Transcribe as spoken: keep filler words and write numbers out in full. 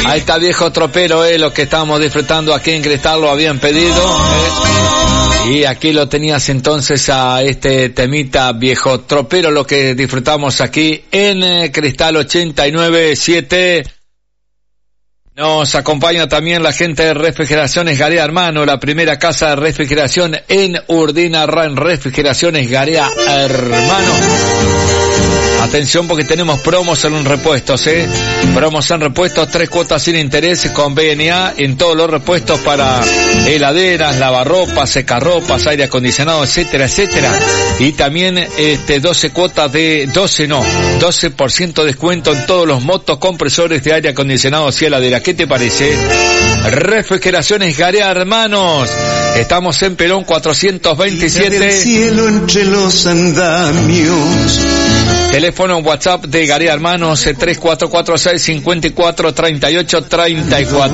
Ahí está Viejo Tropero, eh, lo que estábamos disfrutando aquí en Cristal, lo habían pedido. Eh. Y aquí lo tenías entonces a este temita Viejo Tropero, lo que disfrutamos aquí en eh, Cristal ochenta y nueve punto siete. Nos acompaña también la gente de Refrigeraciones Garea Hermano, la primera casa de refrigeración en Urdina, Ran Refrigeraciones Garea Hermano. Atención porque tenemos promos en repuestos, eh. Promos en repuestos, tres cuotas sin interés con B N A en todos los repuestos para heladeras, lavarropas, secarropas, aire acondicionado, etcétera, etcétera. Y también este doce cuotas de, doce no, doce por ciento descuento en todos los motocompresores de aire acondicionado y heladera. ¿Qué te parece? Refrigeraciones Garea Hermanos. Estamos en Perón cuatrocientos veintisiete. Del cielo entre los andamios. Teléfono WhatsApp de Garea Hermanos tres cuatro cuatro seis cinco cuatro tres ocho tres cuatro.